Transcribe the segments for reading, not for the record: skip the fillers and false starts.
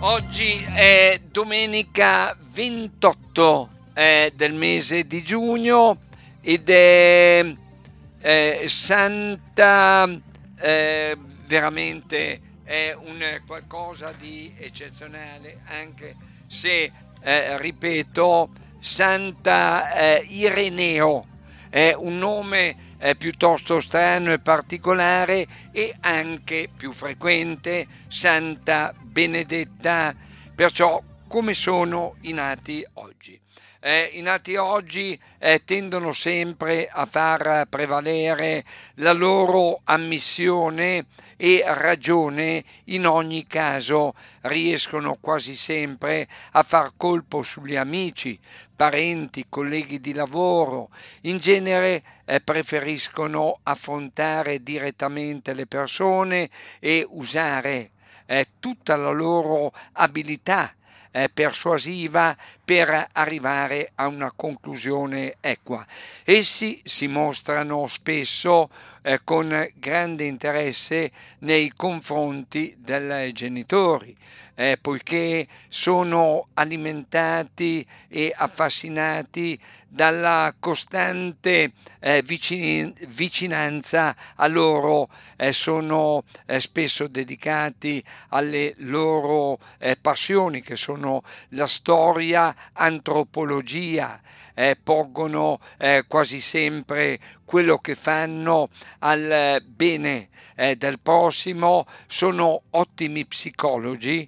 Oggi è domenica 28 del mese di giugno ed è Santa, veramente è un qualcosa di eccezionale, anche se, ripeto, Santa Ireneo è un nome piuttosto strano e particolare, e anche più frequente Santa Benedetta. Perciò, come sono i nati oggi? I nati oggi tendono sempre a far prevalere la loro ammissione e ragione. In ogni caso riescono quasi sempre a far colpo sugli amici, parenti, colleghi di lavoro. In genere preferiscono affrontare direttamente le persone e usare tutta la loro abilità persuasiva per arrivare a una conclusione equa. Essi si mostrano spesso con grande interesse nei confronti dei genitori, poiché sono alimentati e affascinati dalla costante vicinanza a loro, sono spesso dedicati alle loro passioni, che sono la storia, antropologia, poggono quasi sempre quello che fanno al bene del prossimo, sono ottimi psicologi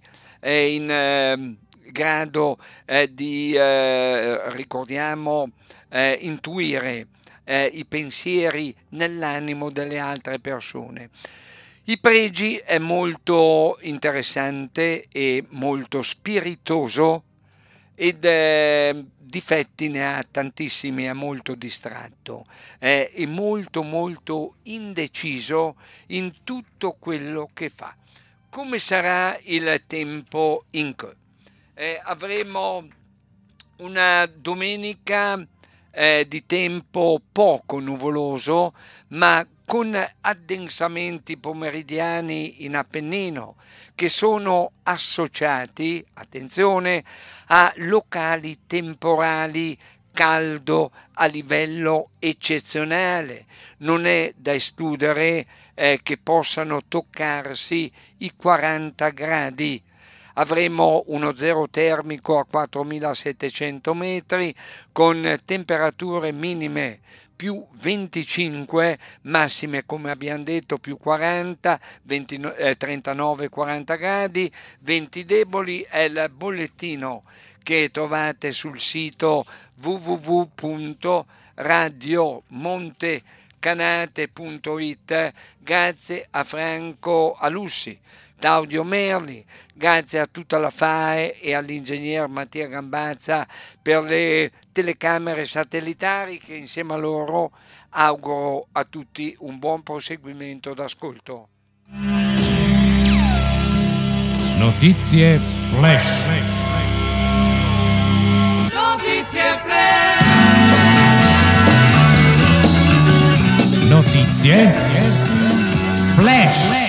in grado di, ricordiamo, intuire i pensieri nell'animo delle altre persone. I pregi è molto interessante e molto spiritoso, ed difetti ne ha tantissimi, è molto distratto, è molto indeciso in tutto quello che fa. Come sarà il tempo in che? Avremo una domenica di tempo poco nuvoloso, ma con addensamenti pomeridiani in Appennino che sono associati, attenzione, a locali temporali caldo a livello eccezionale. Non è da escludere che possano toccarsi i 40 gradi. Avremo uno zero termico a 4700 metri, con temperature minime più 25, massime come abbiamo detto più 40, 39-40 gradi, venti deboli. È il bollettino che trovate sul sito www.radiomontecanate.it. grazie a Franco Alussi, Claudio Merli, grazie a tutta la FAE e all'ingegner Mattia Gambazza per le telecamere satellitari, che insieme a loro auguro a tutti un buon proseguimento d'ascolto. Notizie flash. Notizie flash. Notizie flash.